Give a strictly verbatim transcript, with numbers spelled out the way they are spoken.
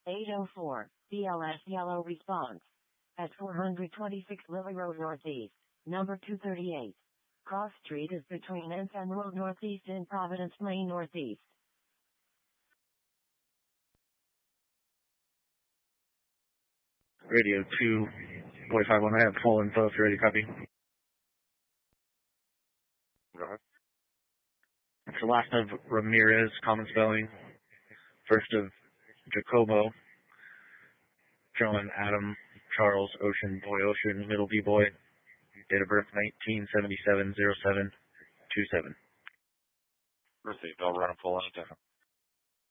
eight oh four, B L S yellow response. At four twenty-six Lily Road Northeast, number two thirty-eight. Cross Street is between Ensign Road Northeast and Providence Lane Northeast. Radio two forty-five one, I have full info if you're ready to copy. Go ahead. It's the last of Ramirez, common spelling. First of Jacobo, John, Adam, Charles, Ocean, Boy, Ocean, Middle B, Boy. Date of birth nineteen seventy-seven, oh seven, two seven. Received. I'll run a full on a second.